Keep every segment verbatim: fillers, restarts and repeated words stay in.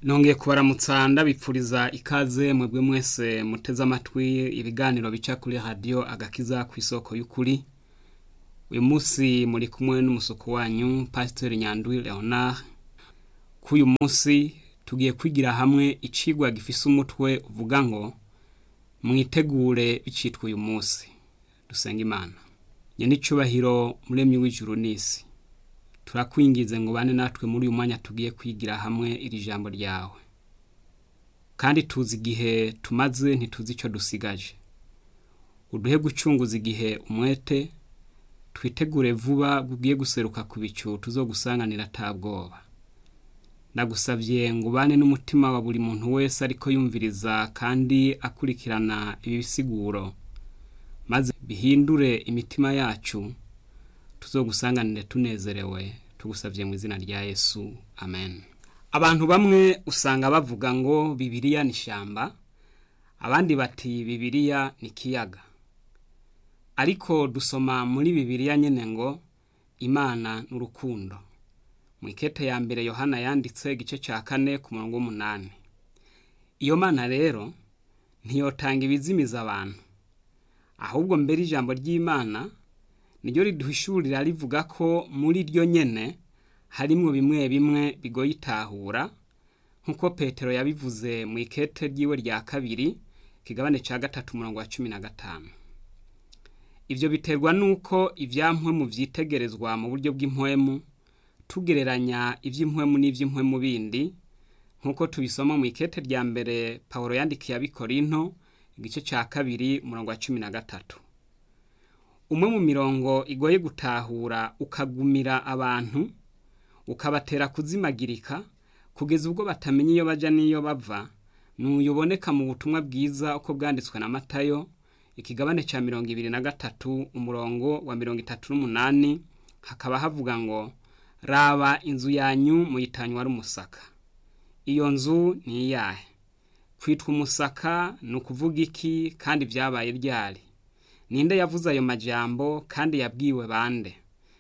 Nongeye kubaramutsa ndabipfuriza ikaze mwebwe mwese muteze amatwi ibiganiro bica kuri radio agakiza ku isoko y'ukuri. Uyu munsi muri kumwe n'umusuku wanyu Pastor Nyandwi Leonard. Kuyu munsi tugiye kwigira hamwe icigwa gifise umutwe uvuga ngo mwitegure bicitwa uyu munsi. Dusenga Imana. Nyene icubahiro muremyi w'ijuru n'isi. Turakwingize ngo bane natwe muri uyu mwanya tugiye kwigira hamwe iri jambo ryawe. Kandi tuzi igihe tumaze ntituzi ico dusigaje. Uduhe gucunguza igihe umwete, twitegure vuba gugiye guseruka ku bicu tuzogusanganira tabwoba. Ndagusavye ngo bane n'umutima wa buri muntu wese ariko yumviriza kandi akurikirana ibisiguro, maze bihindure imitima yacu, tuzogusanganire tunezerewe, tugusavye mu izina rya Yesu. Amen. Abantu bamwe usanga bavuga ngo Bibiliya ni shamba, abandi bati Bibiliya ni kiyaga. Ariko dusoma muri Bibiliya nyene ngo Imana n'urukundo. Mu ikete ya mbere Yohana yanditse igice ca kane ku murongo w'umunani. Iyo Mana rero ntiyotanga ibizimiza abantu, ahubwo mbere ijambo ry'Imana niryo riduhishurira rivuga ko muri ryo nyene harimwo bimwe bimwe bigoye itahura, nkuko Petero yabivuze mu ikete ryiwe rya kabiri kigabane ca gatatu umurongo wa cumi na gatanu. Ivyo biterwa nuko ivyampwe mu vyitegerezwa mu buryo bw'impwemu, tugereranya ivy'impwemu n'ivy'impwemu bindi, nkuko tubisoma mu ikete rya mbere Paulo yandikiye abikorinto igice ca kabiri umurongo wa cumi na gatatu. Umwe mu mirongo igoye gutahura ukagumira abantu, ukabatera kuzimagirika kugeza ubwo batamenya iyo baja n'iyo bava, nuyuboneka mu butumwa bwiza uko bwanditswe na Matayo ikigabane ca mirongo ibiri na gatatu umurongo wa mirongo itatu n'umunani, hakaba havuga ngo raba inzu yanyu muyitanywa ari umusaka. Iyo nzu ni iyahe? Kwitwa umusaka ni ukuvuga iki kandi vyabaye ryari? Ninde yavuze ayo majambo kandi yabwiwe bande?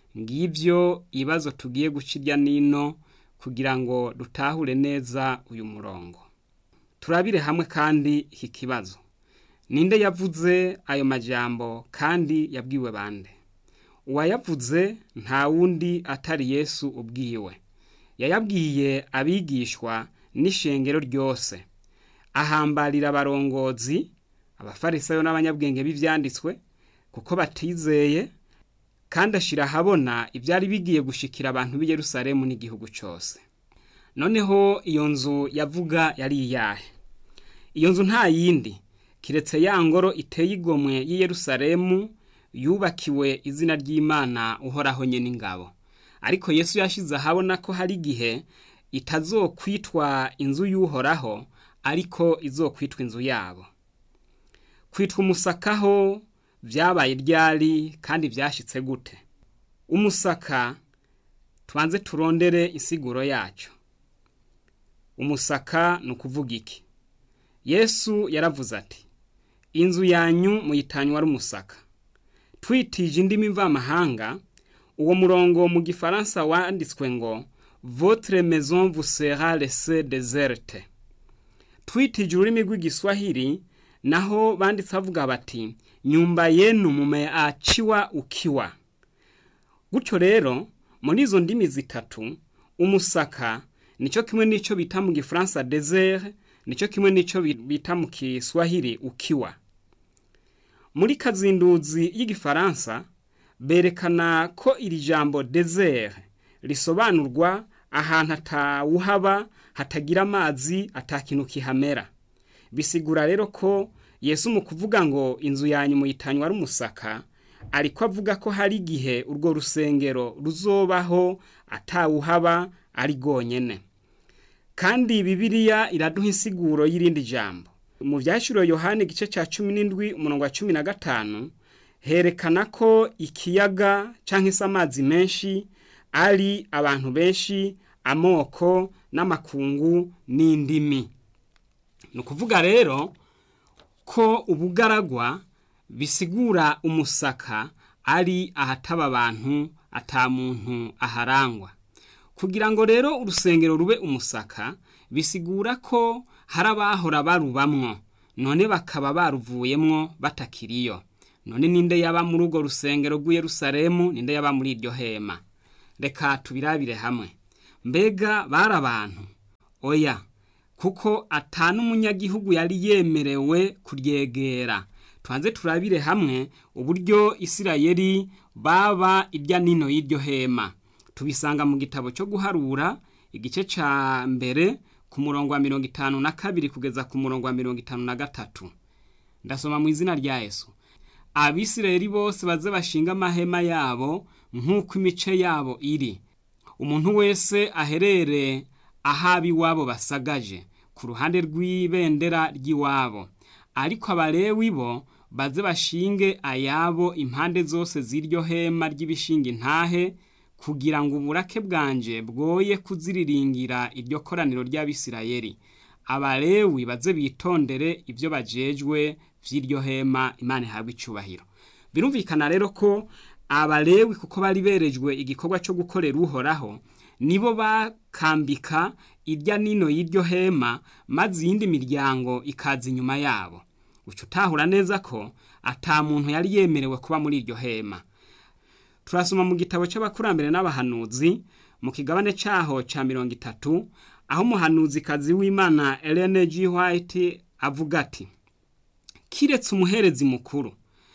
Ngivyo ibazo tugiye gucirya nino kugira ngo dutahure neza uyu murongo. Turabire hamwe kandi iki kibazo. Ninde yavuze ayo majambo kandi yabwiwe bande? Uwayavuze nta wundi atari Yesu ubwiwe. Yayabwiye abigishwa n'ishengero ryose. Ahambarira abarongozi, abafarisayo n'abanyabwenge b'ivyanditswe kuko batizeye, kandi ashira habona ivyari bigiye gushikira abantu b'i Yerusalemu n'igihugu cose. Noneho iyo nzu yavuga yari iyahe? Iyo nzu nta yindi kiretse ya ngoro iteye igomwe y'i Yerusalemu yubakiwe izina ry'Imana uhoraho nyene ingabo. Ariko Yesu yashize habona ko hari gihe itazokwitwa inzu y'uhoraho, ariko izokwitwa inzu yabo. Kwitwa umusakaho vyabaye ryari kandi vyashitse gute? Umusaka tubanze turondere insiguro yacu. Umusaka ni ukuvuga iki? Yesu yaravuze ati inzu yanyu muyitanywa ari umusaka. Twitije indimi mvamahanga, uwo murongo mu gifaransa wanditswe ngo votre maison vous sera laissée déserte. Twitije ururimi rw'igiswahili naho banditse bavuga bati nyumba yenu mumeachiwa ukiwa. Gutyo rero muri izo ndimi zitatu umusaka nico kimwe nico bita mu gifaransa désert, nico kimwe nico bita mu Kiswahili ukiwa. Muri kazinduzi y'igifaransa berekana ko iri jambo désert risobanurwa ahantu atawuhaba, hatagira amazi, atakintu kihamera. Bisigura rero ko Yesu mu kuvuga ngo inzu yanyu muyitanywa ari umusaka, ariko avuga ko hari gihe urwo rusengero ruzobaho atawuhaba ari gonyene. Kandi Bibiliya iraduha insiguro y'irindi jambo. Mu vyashuro Yohana igice ca cumi n'indwi umurongo wa cumi na gatanu herekana ko ikiyaga canke se amazi menshi ari abantu benshi, amoko n'amakungu n'indimi. Nukuvuga rero ko ubugaragwa bisigura umusaka ari ahataba abantu, ata muntu aharangwa. kugira ngo rero urusengero rube umusaka bisigura ko hari abahora barubamwo none bakaba baruvuyemwo batakiriyo. None ninde yaba muri urwo rusengero rw'i Yerusalemu, ninde yaba muri iryo hema? Reka tubirabire hamwe. Mbega bari abantu? Oya, kuko atanu umunyagihugu yari yemerewe kuryegera. Twanze turabire hamwe uburyo Isirayeli baba irya nino y'iryo hema. Tubisanga mu gitabo cyo guharura igice ca mbere ku murongo wa mirongo itanu na kabiri kugeza ku murongo wa mirongo itanu na gatatu. Ndasoma mu izina rya Yesu. Abisirayeli bose baze bashinga amahema yabo nk'uko imice yabo iri. Umuntu wese aherere ahabi wabo basagaje ku ruhande rw'ibendera ry'iwabo. Ariko abalewi bo baze bashinge ayabo impande zose z'iryo hema ry'ibishinga intahe, kugira ngo uburake bwanje bwoye kuziriringira iryo koraniro ry'Abisirayeli. Abalewi baze bitondere ibyo bajejwe vy'iryo hema. Imana ihabwe icubahiro. Birumvikana rero ko abalewi kuko bari berejwe igikorwa cyo gukorera Uhoraho, nibo bakambika irya nino y'iryo hema, maze iyindi miryango ikaza inyuma yabo. Uco utahura neza ko ata muntu yari yemerewe kuba muri iryo hema. Turasoma mu gitabo c'abakurambere n'abahanuzi mu kigabane caho ca mirongo itatu, aho umuhanuzi kazi w'Imana Ellen G. White avuga ati: kiretse umuherezi mukuru,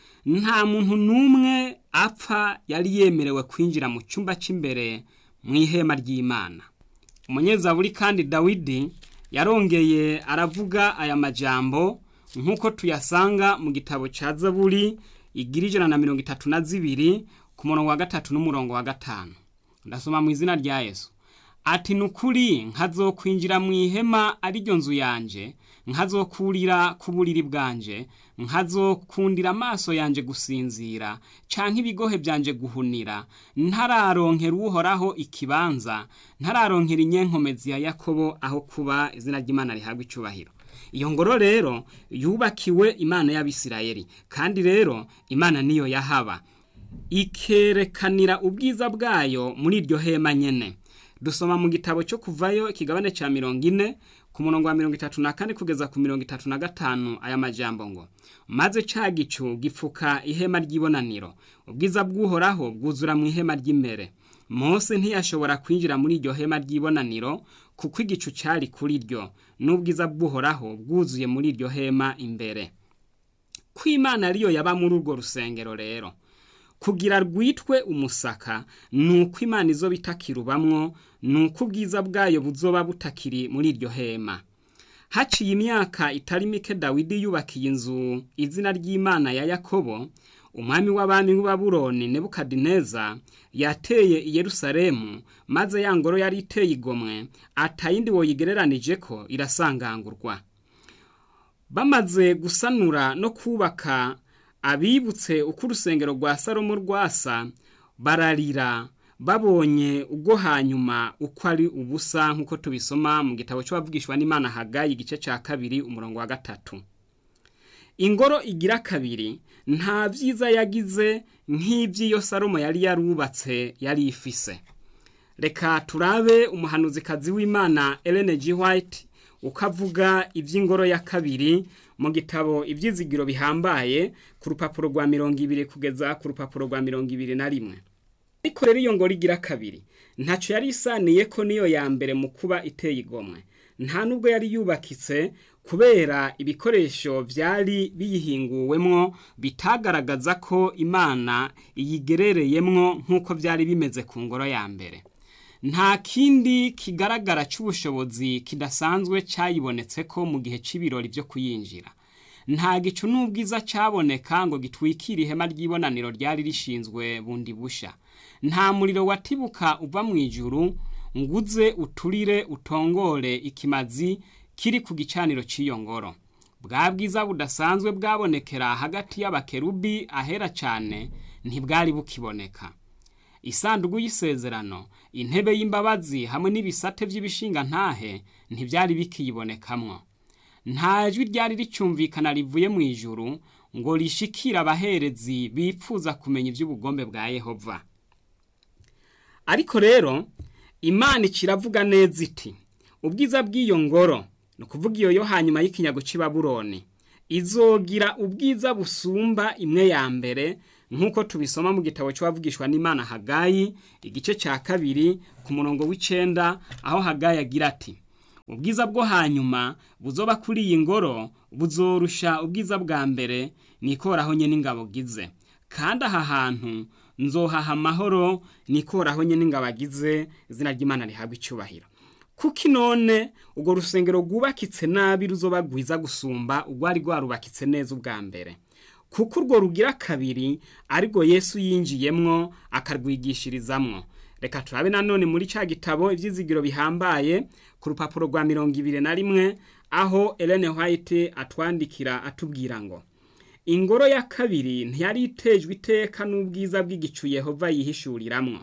nta muntu numwe apfa yari yemerewe kwinjira mu cyumba c'imbere mu ihema ry'Imana. Umunyezaburi kandi Dawidi yarongeye aravuga aya majambo nkuko tuyasanga mu gitabo ca Zaburi igira ijana na mirongo itatu na zibiri ku murongo wa gatatu n'umurongo wa gatanu. Ndasoma mu izina rya Yesu. Ati nukuri nkazokwinjira mu ihema ari ryo nzu yanje, nkazokurira ku buriri bwanje, nkazokundira amaso yanje gusinzira, canke ibigohe byanje guhunira, ntararonkera Uhoraho ikibanza, ntararonkera inyenkomezi ya Yakobo aho kuba. Izina ry'Imana rihabwa icubahiro. Iyo ngoro rero yubakiwe Imana y'Abisirayeli, kandi rero Imana niyo yahaba, ikerekanira ubwiza bwayo muri iryo hema nyene. Dusoma mu gitabo cyo kuvayo ikigabane ca mirongo ine ku murongo wa mirongo itatu na kane kugeza ku mirongo itatu na gatanu aya majambo ngo: maze ca gicu gipfuka ihema ry'ibonaniro, ubwiza bw'Uhoraho bwuzura mu ihema ry'imbere. Mose ntiyashobora kwinjira muri iryo hema ry'ibonaniro kuko igicu cyari kuri ryo, n'ubwiza bw'Uhoraho bwuzuye muri iryo hema imbere. Kw'Imana ariyo yaba muri urwo rusengero rero, kugira rwitwe umusaka, nuko Imana izo bitakirubamwo, nuko ubwiza bwayo buzoba butakiri muri iryo hema. Haciye imyaka itari mike Dawidi yubakiye inzu izina ry'Imana ya Yakobo, umwami w'abami w'i Babuloni Nebukadineza yateye i Yerusalemu, maze ya ngoro yari iteye igomwe atayindi woyigereranije ko irasangangurwa. Bamaze gusanura no kubaka, abibutse uko urusengero rwa Salomo rwasa, bararira babonye ubwo hanyuma uko ari ubusa, nkuko tubisoma mu gitabo cy'abavugishwa n'Imana Hagayi igice ca kabiri umurongo wa gatatu. Ingoro igira kabiri nta vyiza yagize nk'ivyiyo Salomo yari yarubatse yari ifise. Reka turabe umuhanuzi kazi w'Imana Ellen G. White ukavuga ivy'ingoro ya kabiri mu gitabo ivyizigiro bihambaye ku rupapuro rwa mirongo ibiri kugeza ku rupapuro rwa mirongo ibiri na rimwe. Ariko rero iyo ngoro igira kabiri ntaco yari isaniye ko niyo ya mbere mu kuba iteye igomwe. Nta nubwo yari yubakitse, kubera ibikoresho vyari biyihinguwemwo bitagaragaza ko Imana iyigerereyemwo nk'uko vyari bimeze ku ngoro ya mbere. Nta kindi kigaragara c'ubushobozi kidasanzwe cyayibonetse ko mu gihe c'ibirori byo kuyinjira. Nta gicu n'ubwiza caboneka ngo gitwikire ihema ry'ibonaniro ryari rishinzwe bundi busha. Nta muriro watibuka uva mu ijuru nguze uturire utongore ikimazi kiri ku gicaniro cy'iyo ngoro. Bwa bwiza budasanzwe bwabonekera hagati y'abakerubi ahera cyane ntibwari bukiboneka. Isanduku y'isezerano, intebe y'imbabazi hamwe n'ibisate by'ibishinga ntahe ntibyari bikiyibonekamwo. Nta jwi ryari ricumvikana rivuye mu ijuru ngo rishikira abaherezi bipfuza kumenya iby'ubugombe bwa Yehova. Ariko rero Imana ikiravuga neza iti ubwiza bw'iyo ngoro, no kuvuga iyo yo hanyuma y'ikinyago c'i Babuloni, izogira ubwiza busumba imwe ya mbere, nk'uko tubisoma mu gitabo cy'abavugishwa n'Imana Hagayi igice cya kabiri ku murongo w'icenda, aho Hagayi agira ati ubwiza bwo hanyuma buzoba kuri iyi ngoro buzorusha ubwiza bwa mbere, nikoraho nye n'ingabo gize, kandi aha hantu nzohaha amahoro, nikoraho nye n'ingabo agize, izina ry'Imana rihabwa icyubahiro. Kuki none ubwo rusengero rwubakitse nabi ruzoba rwiza gusumba urwari rwarubakitse neza ubwa mbere? Kuko urwo rugira kabiri ariko Yesu yinjiyemwo akarwigishirizamwo. Reka turabe nanone muri ca gitabo ivyizigiro bihambaye ku rupapuro rwa mirongo ibiri na rimwe, aho Ellen White atwandikira atubwira ngo ingoro ya kabiri ntiyari itejwe iteka n'ubwiza bw'igicu Yehova yihishuriramwo,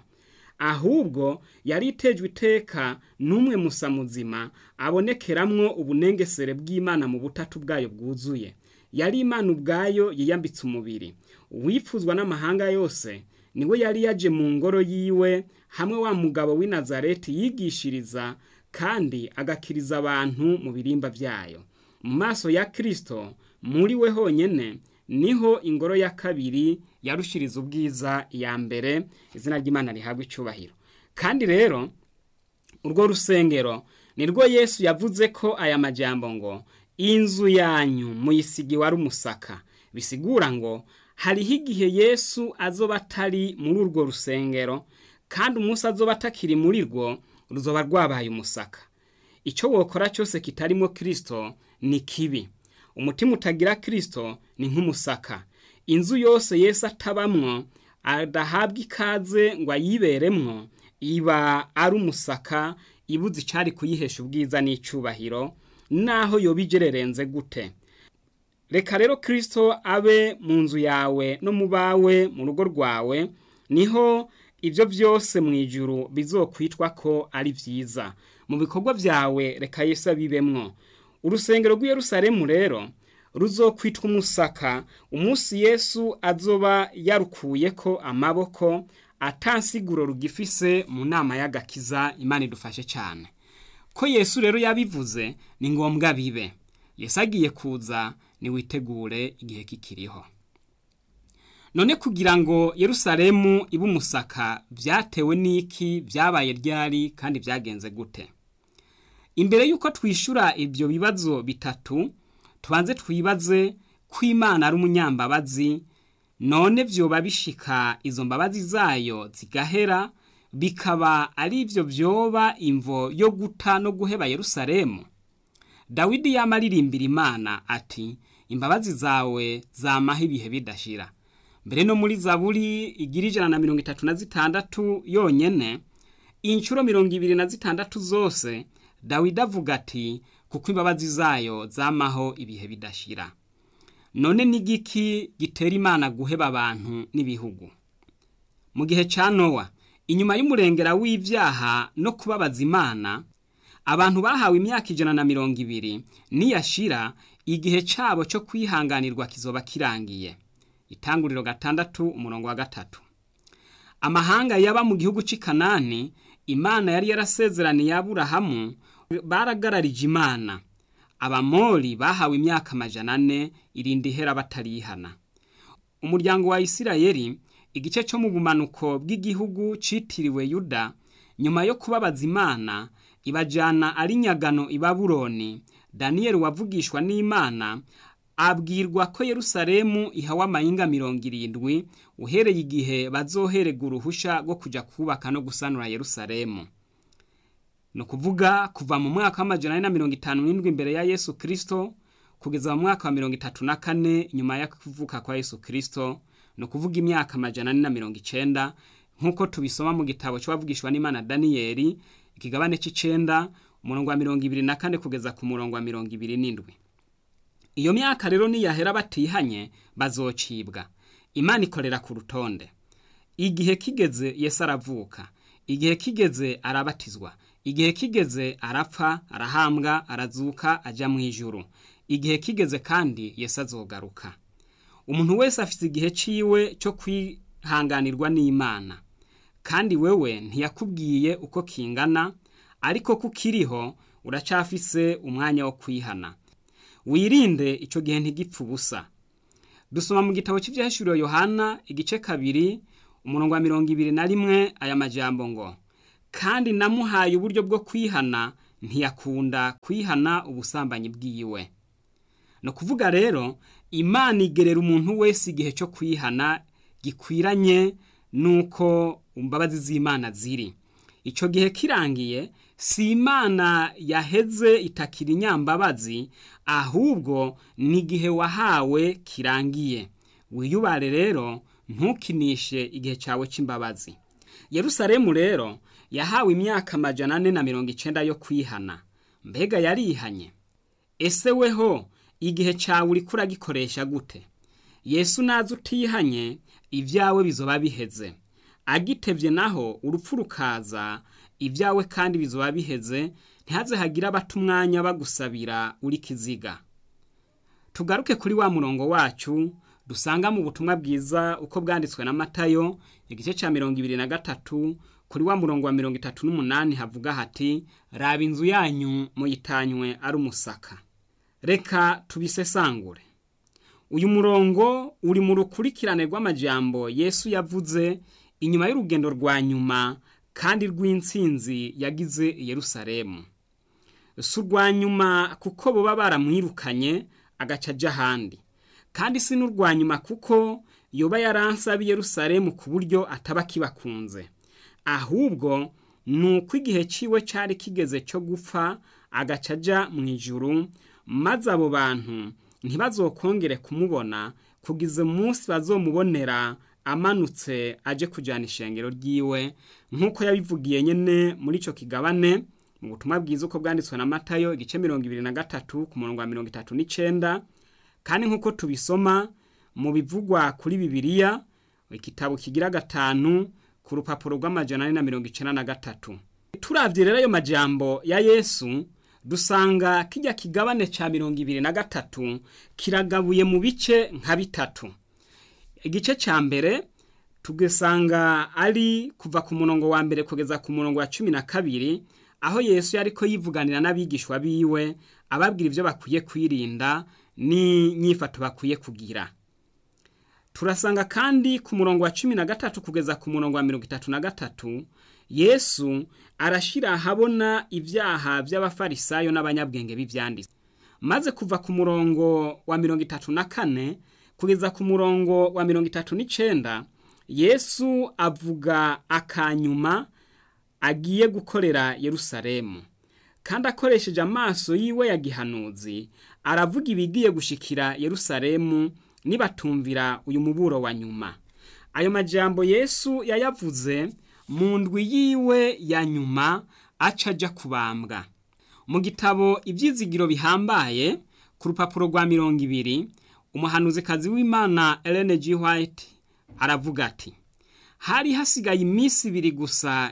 ahubwo yari itejwe iteka n'umwe musa muzima abonekeramwo ubunengesere bw'Imana mu butatu bwayo bwuzuye. Yari Imana ubwayo yiyambitse umubiri, uwifuzwa n'amahanga yose niwe yari yaje mu ngoro yiwe, hamwe wa mugabo w'i Nazareti yigishiriza kandi agakiriza abantu mu birimba vyayo. Mu maso ya Kristo muri we honyene niho ingoro ya kabiri yarushiriza ubwiza iya mbere, izina ry'Imana rihabwa icubahiro. Kandi rero urwo rusengero nirwo Yesu yavuze ko aya majambo ngo inzu yanyu muyisigi wari umusaka, bisigura ngo hariho igihe Yesu azoba atari muri urwo rusengero, kandi umunsi azoba atakiri muri rwo ruzoba rwabaye umusaka. Ico wokora cyose kitarimo Kristo ni kibi. Umutima utagira Kristo ni nk'umusaka. Inzu yose Yesu atabamwo, adahabwa ikaze ngo ayiberemwo, iba ari umusaka, ibuze icari kuyihesha ubwiza n'icubahiro, naho yobigererenze gute. Reka rero Kristo abe mu nzu yawe no mu bawe mu rugo rwawe, niho ibyo byose mu ijuru bizokwitwa ko ari vyiza. Mu bikorwa vyawe reka Yesu abibemwo. Urusengero rw'i Yerusalemu rero ruzokwitwa umusaka umunsi Yesu azoba yarukuyeko amaboko, atansiguro rugifise mu nama y'agakiza. Imana idufashe cyane. Ko Yesu rero yabivuze ni ngombwa bibe. Yesu agiye kuza, ni witegure igihe kikiriho. None kugira ngo Yerusalemu ibe umusaka vyatewe n'iki, vyabaye ryari, kandi vyagenze gute? Imbere yuko twishura ibyo bibazo bitatu, tubanze twibaze ko Imana ari umunyambabazi. None vyoba bishika izo mbabazi zayo zigahera, bikaba ari ivyo vyoba imvo yo guta no guheba Yerusalemu? Dawidi yamaririmbira Imana ati imbabazi zawe zamaho ibihe bidashira. Mbere no muri Zaburi igira ijana na mirongo itatu na zitandatu yonyene, incuro mirongo ibiri na zitandatu zose Dawidi avuga ati kuko imbabazi zayo zamaho ibihe bidashira. None nigiki gitera Imana guheba abantu n'ibihugu? Mu gihe ca Nowa, inyuma y'umurengera w'ivyaha no kubabaza Imana, abantu bahawe imyaka ijana na mirongo ibiri niyashira, igihe cabo cyo kwihanganirwa kizoba kirangiye. Itanguriro gatandatu umurongo wa gatatu. Amahanga yaba mu gihugu c'i Kanani, Imana yari yarasezeraniye Aburahamu, baragararije Imana. Abamori bahawe imyaka amajana ane irindi hera batarihana. Umuryango wa Isirayeli, igice cyo mu bumanuko bw'igihugu citiriwe Yuda, nyuma yo kubabaza Imana, ibajana ari nyagano i Babuloni. Daniel wavugishwa n'Imana abwirwa ko Yerusalemu ihawe amayinga mirongo irindwi uhereye igihe bazoherega uruhusha rwo kuja kubaka no gusanura Yerusalemu. No kuvuga kuva mu mwaka w'amajana ane na mirongo itanu n'indwi imbere ya Yesu Kristo kugeza mu mwaka wa mirongo itatu na kane nyuma ya kuvuka kwa Yesu Kristo, no kuvuga imyaka amajana ane na mirongo icenda, nk'uko tubisoma mu gitabo cy'abavugishwa n'Imana Daniel ikigabane c'icenda umurongo wa mirongo ibiri na kane kugeza ku murongo wa mirongo ibiri n'indwi. Iyo myaka rero niyahera batihanye bazocibwa. Imana ikorera ku rutonde. Igihe kigeze Yesu aravuka, igihe kigeze arabatizwa, igihe kigeze arapfa, arahambwa, arazuka, aja mu ijuru. Igihe kigeze kandi Yesu azogaruka. Umuntu wese afite igihe ciwe cyo kwihanganirwa n'Imana, kandi wewe ntiyakubwiye uko kingana, ariko kukiriho uracafise umwanya wo kwihana. Wirinde ico gihe ntigipfa ubusa. Dusoma mu gitabo cy'ivyahishuriwe Yohana igice kabiri umurongo wa mirongo ibiri na rimwe aya majambo ngo, kandi namuhaye uburyo bwo kwihana, ntiyakunda kwihana ubusambanyi bwiwe. No kuvuga rero, Imana igerera umuntu wese igihe cyo kwihana gikwiranye nuko imbabazi z'Imana ziri. Ico gihe kirangiye, si Imana yaheze itakira inyambabazi, ahubwo ni igihe wahawe kirangiye. Wiyubare rero, ntukinishe igihe cyawe c'imbabazi. Yerusalemu rero yahawe imyaka amajana ane na mirongo icenda yo kwihana. Mbega yarihanye? Ese weho igihe cyawe uriko uragikoresha gute? Yesu naza utihanye, ibyawe bizoba biheze. Agitevye naho urupfu rukaza, ibyawe kandi bizoba biheze, ntihaze hagira abata umwanya bagusabira uri kiziga. Tugaruke kuri wa murongo wacu dusanga mu butumwa bwiza uko bwanditswe na Matayo igice ca mirongo ibiri na gatatu kuri wa murongo wa mirongo itatu n'umunani havuga hati, raba inzu yanyu muyitanywe ari umusaka. Reka tubisesangure. Uyu murongo uri mu rukurikirane rw'amajambo Yesu yavuze inyuma y'urugendo rwa nyuma kandi rw'intsinzi yagize i Yerusalemu. Si urwa nyuma kuko boba baramwirukanye agaca aja ahandi, kandi si n'urwa nyuma kuko yoba yaransabiye Yerusalemu ku buryo ataba kibakunze, ahubwo nuko igihe ciwe cari kigeze cyo gupfa agaca aja mu ijuru, maze abo bantu ntibazokongere kumubona kugize umunsi bazomubonera amanutse aje kujana ishengero ryiwe, nk'uko yabivugiye nyene muri ico kigabane mu butumwa bwiza uko bwanditswe na Matayo igice mirongo ibiri na gatatu ku murongo wa mirongo itatu n'icenda, kandi nk'uko tubisoma mu bivugwa kuri Bibiliya igitabo kigira gatanu ku rupapuro rw'amajana ane na mirongo icenda na gatatu. Turavye rero ayo majambo ya Yesu, dusanga kijya kigabane ca mirongo ibiri na gatatu kiragabuye mu bice nka bitatu. Igice ca mbere tugesanga ari kuva ku murongo wa mbere kugeza ku murongo wa cumi na kabiri, aho Yesu yariko yivuganira n'abigishwa biwe ababwira ivyo bakwiye kwirinda ni nyifato bakwiye kugira. Turasanga kandi ku murongo wa cumi na gatatu kugeza ku murongo wa mirongo itatu na gatatu, Yesu arashira ahabona ivyaha vy'abafarisayo n'abanyabwenge b'ivyanditswe. Maze kuva ku murongo wa mirongo itatu na kane kugeza ku murongo wa mirongo itatu n'icenda, Yesu avuga akanyuma agiye gukorera Yerusalemu, kandi akoresheje amaso yiwe ya gihanuzi aravuga ibigiye gushikira Yerusalemu nibatumvira uyu muburo wa nyuma. Ayo majambo Yesu yayavuze mu ndwi yiwe ya nyuma aca aja kubambwa. Mu gitabo ivyizigiro bihambaye ku rupapuro rwa mirongo ibiri, umuhanuzikazi w'Imana Ellen G. White aravuga ati, hari hasigaye iminsi ibiri gusa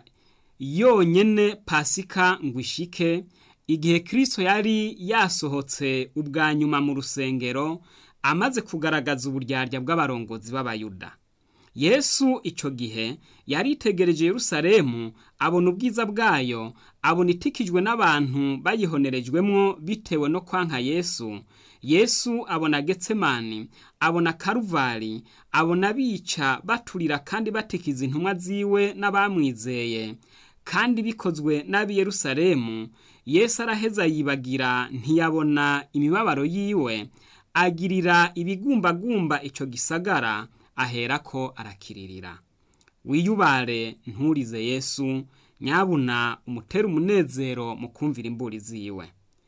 yonyene Pasika ngo ishike, igihe Kristo yari yasohotse ubwa nyuma mu rusengero amaze kugaragaza uburyarya bw'abarongozi b'Abayuda. Yesu ico gihe yaritegereje Yerusalemu, abona ubwiza bwayo, abona itikijwe n'abantu bayihonerejwemwo bitewe no kwanka Yesu. Yesu abona Getsemani, abona Karuvari, abona bica baturira kandi batikiza intumwa ziwe n'abamwizeye, kandi bikozwe n'abi Yerusalemu. Yesu araheza yibagira, ntiyabona imibabaro yiwe, agirira ibigumbagumba ico gisagara, aherako arakiririra. Wiyubare nturize Yesu, nyabuna umutera umunezero mu kumvira imburi ziwe.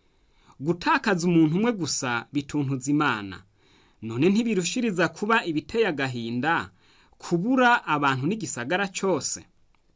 Gutakaza umuntu umwe gusa bituntuza Imana, none ntibirushiriza kuba ibiteye agahinda kubura abantu n'igisagara cyose.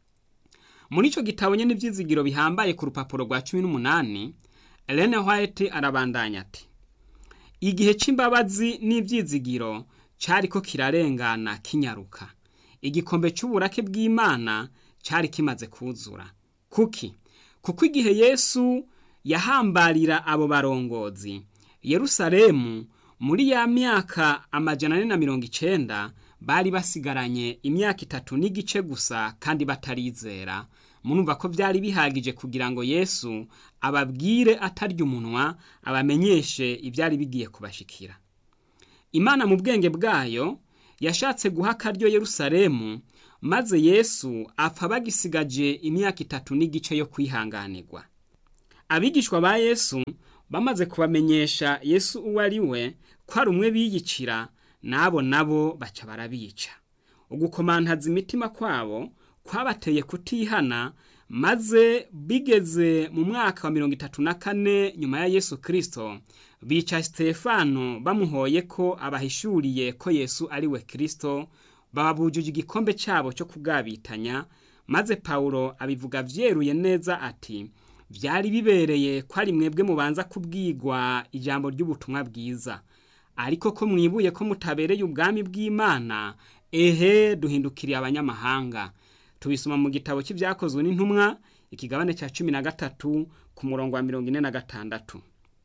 Muri ico gitabo nyene ivyizigiro bihambaye ku rupapuro rwa cumi n'umunani, Ellen White arabandanya ati, igihe c'imbabazi n'ivyizigiro cariko kirarengana kinyaruka. Igikombe c'uburake bw'Imana cari kimaze kuzura. Kuki? Kuko igihe Yesu yahambarira abo barongozi, Yerusalemu muri ya myaka amajana ane na mirongo icenda bari basigaranye imyaka itatu n'igice gusa kandi batarizera. Murumva ko byari bihagije kugira ngo Yesu ababwire atarya umunwa, abamenyeshe ibyari bigiye kubashikira. Imana mu bwenge bwayo yashatse guha akaryo Yerusalemu, maze Yesu apfa bagisigaje imyaka itatu n'igice yo kwihanganirwa. Abigishwa ba Yesu bamaze kubamenyesha Yesu uwo ari we ko ari umwe biyicira, nabo nabo baca barabica. Ugukomantaza imitima kwabo kwabateye kutihana, maze bigeze mu mwaka wa mirongo itatu na kane nyuma ya Yesu Kristo, bica Stefano bamuhoye ko abahishuriye ko Yesu ari we Kristo, bababujuje igikombe cyabo cyo kugabitanya. Maze Paulo abivuga vyeruye neza ati, vyari bibereye ko ari mwebwe mubanza kubwigwa ijambo ry'ubutumwa bwiza, ariko ko mwibuye ko mutabereye ubwami bw'Imana, ehe duhindukiriye abanyamahanga. Tubisoma mu gitabo cy'Ivyakozwe n'Intumwa ikigabane cya cumi na gatatu ku murongo wa mirongo ine na gatandatu.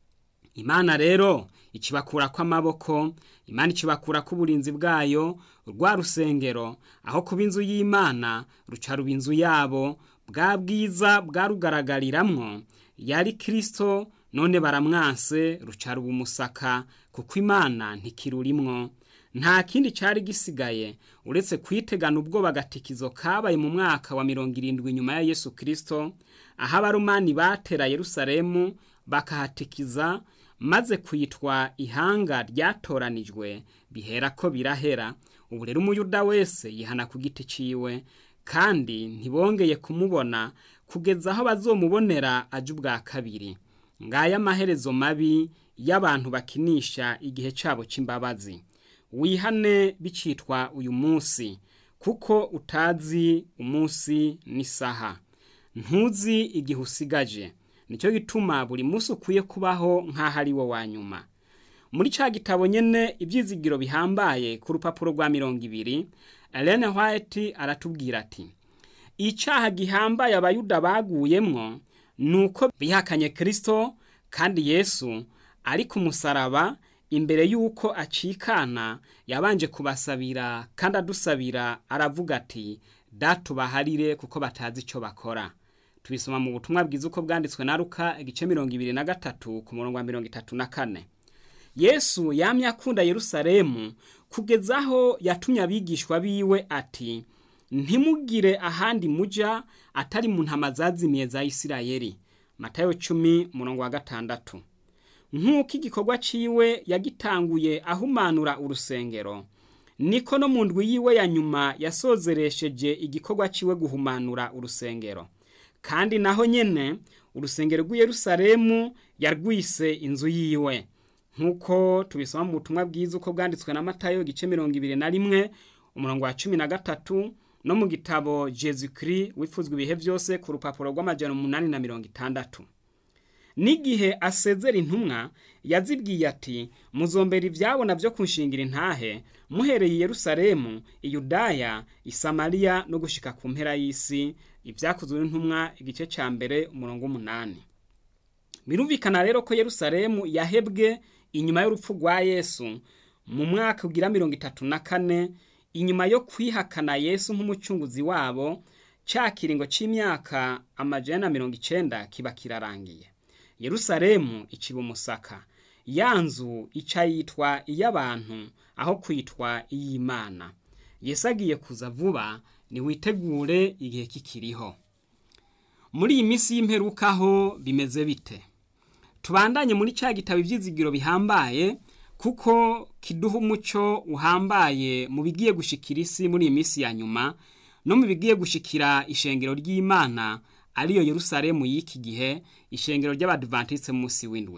Imana rero ikibakura kwa maboko, Imana ikibakura ku burinzi bwayo, rwa rusengero aho kuba inzu y'Imana ruca ruba inzu yabo, bwa bwiza bwarugaragariramwo yari Kristo, none baramwanse ruca ruba umusaka, kuko Imana ntikirurimwo. Nta kindi cyari gisigaye uretse kwitegana ubwo bagatikizo kabaye mu mwaka wa mirongo irindwi nyuma ya Yesu Kristo, aho abaromani batera Yerusalemu bakahatikiza, maze kwitwa ihanga ryatoranijwe, bihera ko birahera. Ubu rero umuyuda wese yihana ku giti ciwe, kandi ntibongeye kumubona kugeza aho bazomubonera aje ubwa kabiri. Ngaya amaherezo mabi y'abantu bakinisha igihe cabo c'imbabazi. Wihane bicitwa uyu munsi, kuko utazi umunsi n'isaha, ntuzi igihe usigaje. Nicyo gituma buri munsi ukwiye kubaho nk'aho ari wo wa nyuma. Muri ca gitabo nyene ivyizigiro bihambaye ku rupapuro rwa mirongo ibiri, Ellen White aratubwira ati, icaha gihambaye abayuda baguyemwo nuko bihakanye Kristo, kandi Yesu ari ku musaraba imbere yuko acikana yabanje kubasabira kandi adusabira, aravuga ati, datubaharire kuko batazi ico bakora. Tubisoma mu butumwa bwiza uko bwanditswe na Luka igice mirongo ibiri na gatatu ku murongo wa mirongo itatu na kane. Yesu yamye akunda Yerusalemu kugeza aho yatumye abigishwa biwe ati, ntimugire ahandi muja atari mu ntama zazimiye za Isirayeli. Matayo cumi murongo wa gatandatu. Nk'uko igikorwa ciwe yagitanguye ahumanura urusengero, niko no mu ndwi yiwe ya nyuma yasozeresheje igikorwa ciwe guhumanura urusengero. Kandi naho nyene urusengero rw'i Yerusalemu yarwise inzu yiwe, nk'uko tubisoma mu butumwa bwiza uko bwanditswe na Matayo igice mirongo ibiri na rimwe umurongo wa cumi na gatatu, no mu gitabo Jesu Christ wifuzwa ibihe byose ku rupapuro rw'amajana umunani na mirongo itandatu. N'igihe asezera intumwa yazibwiye ati, muzombera ivyabona byo kunshingira intahe muhereye i Yerusalemu, i Yudaya, i Samariya no gushika ku mpera y'isi. Ivyakozwe n'Intumwa igice ca mbere umurongo w'umunani. Birumvikana rero ko Yerusalemu yahebwe inyuma y'urupfu rwa Yesu mu mwaka ugira mirongo itatu na kane, inyuma yo kwihakana Yesu nk'umucunguzi wabo. Ca kiringo c'imyaka amajana mirongo icenda kiba kirarangiye. Yerusalemu iciba umusaka, yanzu ica yitwa iy'abantu aho kwitwa iy'Imana. Yesu agiye kuza vuba, ni witegure igihe kikiriho. Muri iyi minsi y'imperukaho bimeze bite? Tubandanye muri ca gitabo ivyizigiro bihambaye, kuko kiduha umuco uhambaye mu bigiye gushikira isi muri iyi minsi ya nyuma, no mu bigiye gushikira ishengero ry'Imana ariyo Yerusalemu y'iki gihe, ishengero ry'Abadventiste munsi w'indwi.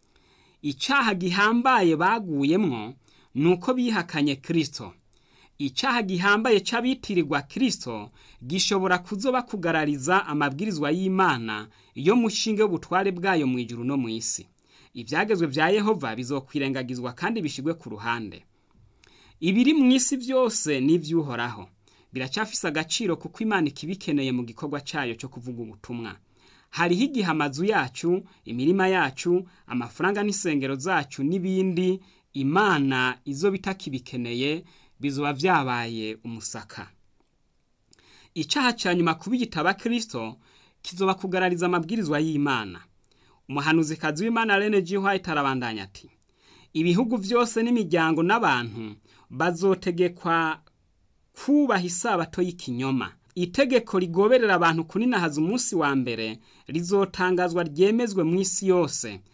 Icaha gihambaye baguyemwo nuko bihakanye Kristo. Icaha gihambaye c'abitirirwa Kristo gishobora kuzoba kugarariza amabwirizwa y'Imana iyo mushinge w'ubutware bwayo mu ijuru no mu isi. Ivyagezwe vya Yehova bizokwirengagizwa kandi bishigwe ku ruhande. Ibiri mu isi byose n'ivyuhoraho biracafise agaciro, kuko Imana ikibikeneye mu gikorwa cayo cyo kuvuga ubutumwa. Hariho igihe amazu yacu, imirima yacu, amafaranga n'isengero zacu n'ibindi Imana izo bitakibikeneye, bizoba vyabaye umusaka. Icaha ca nyuma kubiyita abakristo kizoba kugarariza amabwirizwa y'Imana. Umuhanuzikazi w'Imana Ellen G. White arabandanya ati: ibihugu vyose n'imiryango n'abantu bazotegekwa kubaha isabato y'ikinyoma. Itegeko rigoberera abantu kuninahaza umunsi wa mbere rizotangazwa ryemezwe mw'isi yose